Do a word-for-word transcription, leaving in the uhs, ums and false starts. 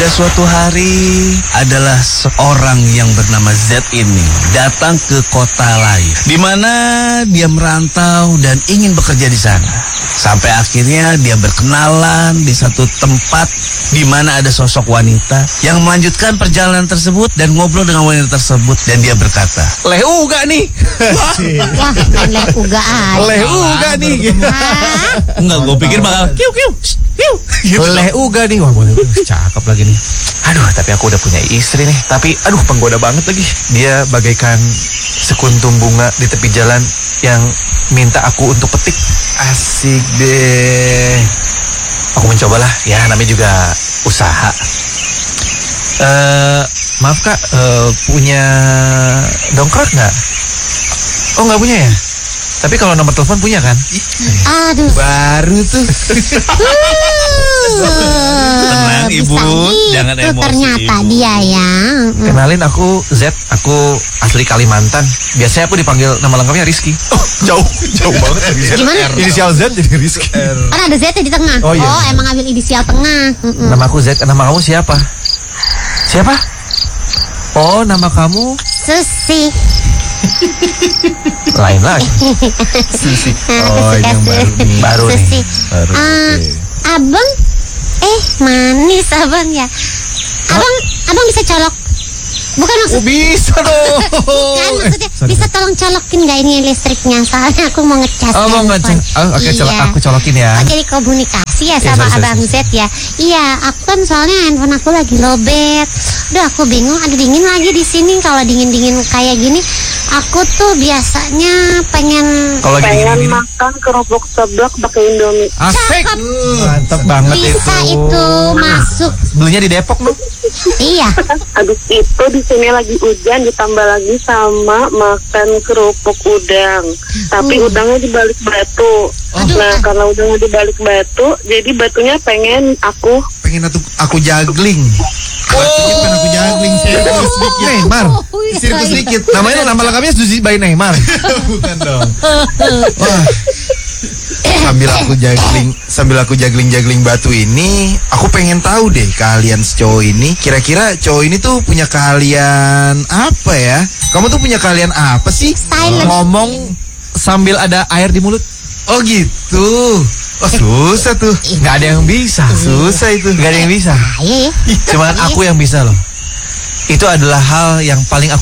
Pada suatu hari adalah seorang yang bernama Z ini datang ke kota lain, di mana dia merantau dan ingin bekerja di sana. Sampai akhirnya dia berkenalan di satu tempat di mana ada sosok wanita yang melanjutkan perjalanan tersebut dan ngobrol dengan wanita tersebut, dan dia berkata, "Leh uga nih." Wah, main leh uga aja. Leh uga nih. Enggak, gue pikir bakal kiu kiu. Kiu. Gitu. Leh uga nih. Wah, boleh. Cakep lagi nih. Aduh, tapi aku udah punya istri nih. Tapi aduh, penggoda banget lagi. Dia bagaikan sekuntum bunga di tepi jalan yang minta aku untuk petik. Asik deh. Aku mencobalah. Ya, namanya juga usaha. Eh, maaf Kak, uh, punya dongkrak nggak? Oh, nggak punya ya? Tapi kalau nomor telepon punya kan? Aduh. Baru tuh. Tenang Ibu, gitu, jangan emosi. Ternyata Ibu. dia ya. Mm. Kenalin, aku Z, aku asli Kalimantan. Biasanya aku dipanggil nama lengkapnya Rizky. Oh, jauh, jauh banget. Gimana? Inisial Z jadi Rizky. Kan ada Z di tengah. Oh, iya. emang ambil inisial tengah. Mm-mm. Nama aku Z, nama kamu siapa? Siapa? Oh, nama kamu Susi. lain lagi. Susi. Oh, ini yang baru nih. Baru nih. Susi. Baru. Ah, abang, eh manis abang ya. Abang, abang bisa colok? Bukan maksud. Oh, bisa dong. Kan maksudnya sorry. bisa tolong colokin gak ini listriknya? Soalnya aku mau ngecas. Oh, mau handphone. ngecas. Oh, oke, Iya. colok, aku colokin ya. Oh, jadi komunikasi ya Iya, sama sorry, sorry, abang sorry. Z ya. Iya, aku kan soalnya handphone aku lagi lobet. Aduh, aku bingung. Aduh, dingin lagi di sini. Kalau dingin-dingin kayak gini, aku tuh biasanya pengen. Kalau lagi Pengen gini-gini. makan kerupuk seblak pakai Indomie. Asik. Cakep. Mantap banget Bisa itu. itu masuk. Belinya di Depok loh. Iya. Habis itu di sini lagi hujan, ditambah lagi sama makan kerupuk udang. Tapi Uh. udangnya di balik batu. Aduh. Nah, karena udangnya di balik batu, jadi batunya pengen aku Pengen aku, aku juggling. Batunya pengen aku juggling. Sirkus sedikit. Neymar. Sirkus sedikit. Namanya nama lengkapnya Suzy by Neymar. Bukan dong. Wah. Sambil aku juggling, sambil aku juggling-juggling batu ini, aku pengen tahu deh keahlian si cowok ini. Kira-kira cowok ini tuh punya keahlian apa ya? Kamu tuh punya keahlian apa sih? Silent. Ngomong sambil ada air di mulut. Oh gitu. Oh susah tuh. Nggak ada yang bisa. Susah itu. Nggak ada yang bisa. Iya. Cuman aku yang bisa loh. Itu adalah hal yang paling aku